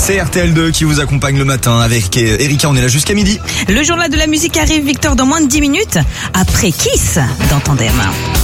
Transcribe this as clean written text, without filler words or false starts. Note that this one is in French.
C'est RTL2 qui vous accompagne le matin avec Erika, on est là jusqu'à midi. Le journal de la musique arrive, Victor, dans moins de 10 minutes, après Kiss dans Tandem.